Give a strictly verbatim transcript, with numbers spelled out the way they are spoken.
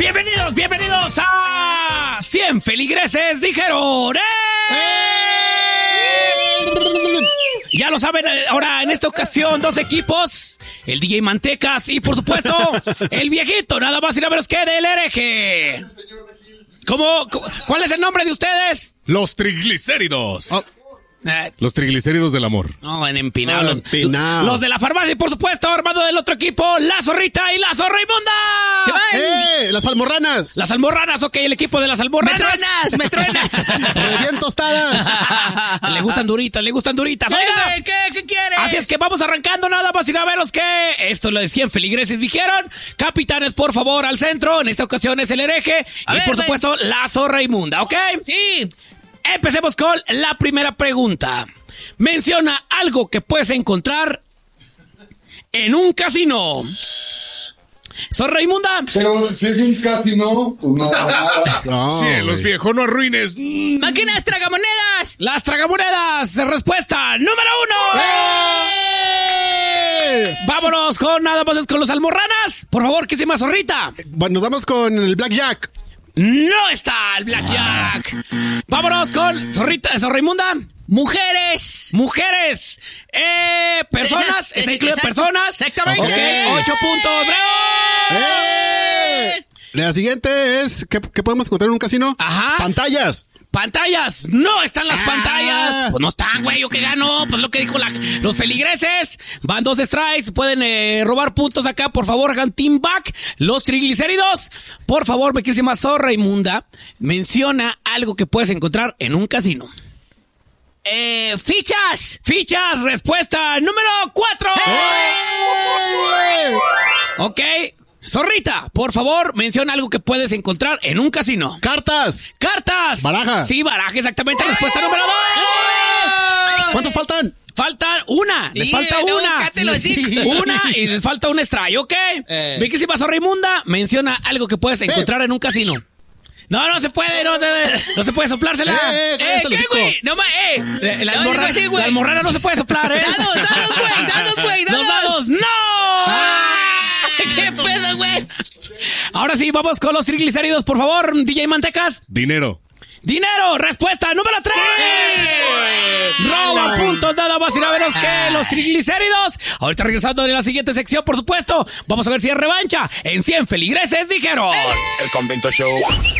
Bienvenidos, bienvenidos a cien feligreses dijeron. ¡Eh! Ya lo saben, ahora en esta ocasión dos equipos, el D J Mantecas y por supuesto el viejito, nada más y nada menos que del hereje. ¿Cómo? ¿Cuál es el nombre de ustedes? Los triglicéridos. Oh. Eh, los triglicéridos del amor. No, en empinado. No, los, empinado. los de la farmacia y por supuesto, armado del otro equipo, la zorrita y la zorraimunda. ¡Eh! ¡Las almorranas! Las almorranas, ok, el equipo de las almorranas. ¡Me truenas, me truenas! ¡Bien tostadas! Le gustan duritas, le gustan duritas. Oiga, ¿Qué, ¿Qué quieres? así es que vamos arrancando nada más y nada menos que esto lo de cien feligreses dijeron. Capitanes, por favor, al centro. En esta ocasión es el hereje. A y ver, por ven. supuesto, la zorra inmunda, ¿ok? Sí. Empecemos con la primera pregunta. Menciona algo que puedes encontrar en un casino. Zorra inmunda. Pero si es un casino, pues no, nada. No, Cielos, güey. viejo, no arruines. Mm. ¡Máquinas tragamonedas! Las tragamonedas. Respuesta número uno. ¡Eh! Vámonos con nada más con los almorranas. Por favor, que se llama zorrita. Bueno, nos vamos con el Blackjack. No está el Blackjack. Vámonos con zorrita, zorra inmunda. ¡Mujeres! Mujeres. Eh, personas. Esas- ¿Está incluido exact- personas? exactamente. Ok, ocho puntos. ¡Bravo! ¡Eh! La siguiente es, ¿qué, qué podemos encontrar en un casino? Ajá. Pantallas. Pantallas, no están las Ah. pantallas. Pues no están, güey, yo que gano. Pues lo que dijo la, los feligreses. Van dos strikes, pueden eh, robar puntos acá. Por favor, hagan team back. Los triglicéridos, por favor, me quise más zorra inmunda. Menciona algo que puedes encontrar en un casino. Eh, ¡Fichas! Fichas, respuesta número cuatro. ¡Eh! Ok, zorrita, por favor, menciona algo que puedes encontrar en un casino. Cartas. Cartas. Baraja. Sí, baraja, exactamente. Respuesta número dos. ¿Cuántas faltan? Falta una, les Sí, falta no, una. cátelo así. Una y les falta un strike, ¿ok? Eh. Ve que si pasó Raimunda, menciona algo que puedes encontrar en un casino. No, no se puede, no, no, no se puede soplársela. Eh, ¡Eh, cállate el qué, hocico. güey! ¡No, ma, eh! Eh, La No, almorrana, así, güey. la almorrana no se puede soplar, ¿eh? ¡Dados, dados, güey! ¡Dados, güey! ¡Los ¡Dados! dados! ¡No! ¿Qué pedo, güey? Ahora sí, vamos con los triglicéridos, por favor, D J Mantecas. Dinero. Dinero, respuesta número tres. Roba puntos nada más y nada menos que los triglicéridos. Ahorita regresando en la siguiente sección, por supuesto. Vamos a ver si es revancha en cien feligreses dijeron. El Convento Show.